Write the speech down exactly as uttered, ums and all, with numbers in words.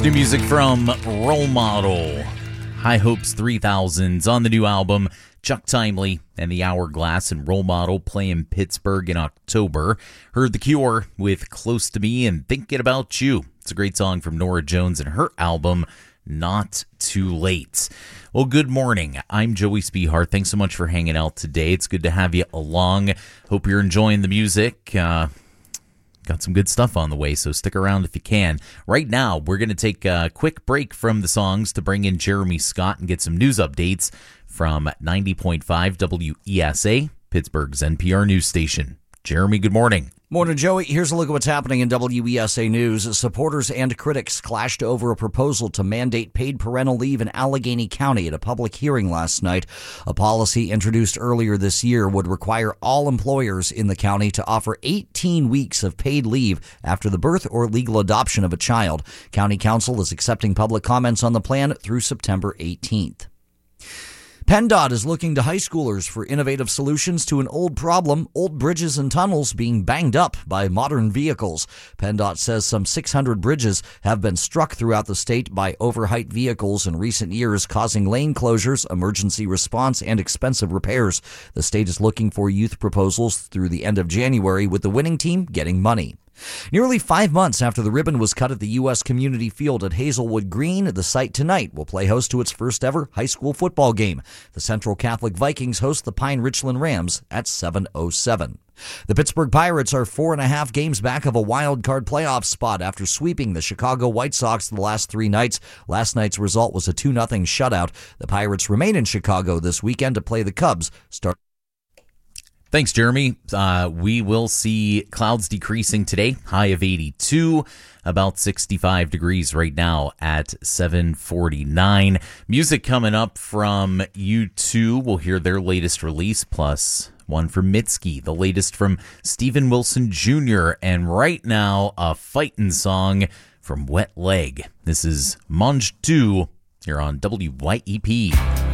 New music from Role Model. High Hopes three thousands on the new album. Chuck Timely and the Hourglass and Role Model play in Pittsburgh in October. Heard The Cure with Close to Me and Thinking About You. It's a great song from Norah Jones and her album, Not Too Late. Well, good morning. I'm Joey Spehar. Thanks so much for hanging out today. It's good to have you along. Hope you're enjoying the music. Uh, got some good stuff on the way, so stick around if you can. Right now, we're going to take a quick break from the songs to bring in Jeremy Scott and get some news updates from ninety point five W E S A, Pittsburgh's N P R news station. Jeremy, good morning. Morning, Joey. Here's a look at what's happening in W E S A News. Supporters and critics clashed over a proposal to mandate paid parental leave in Allegheny County at a public hearing last night. A policy introduced earlier this year would require all employers in the county to offer eighteen weeks of paid leave after the birth or legal adoption of a child. County Council is accepting public comments on the plan through September eighteenth. PennDOT is looking to high schoolers for innovative solutions to an old problem, old bridges and tunnels being banged up by modern vehicles. PennDOT says some six hundred bridges have been struck throughout the state by overheight vehicles in recent years, causing lane closures, emergency response, and expensive repairs. The state is looking for youth proposals through the end of January, with the winning team getting money. Nearly five months after the ribbon was cut at the U S Community Field at Hazelwood Green, the site tonight will play host to its first ever high school football game. The Central Catholic Vikings host the Pine Richland Rams at seven oh seven. The Pittsburgh Pirates are four and a half games back of a wild card playoff spot after sweeping the Chicago White Sox the last three nights. Last night's result was a two nothing shutout. The Pirates remain in Chicago this weekend to play the Cubs. Start. Thanks, Jeremy. Uh, we will see clouds decreasing today, high of eighty-two, about sixty-five degrees right now at seven forty-nine. Music coming up from U two. We'll hear their latest release, plus one from Mitski, the latest from Steven Wilson Junior And right now, a fightin' song from Wet Leg. This is Mange two here on W Y E P.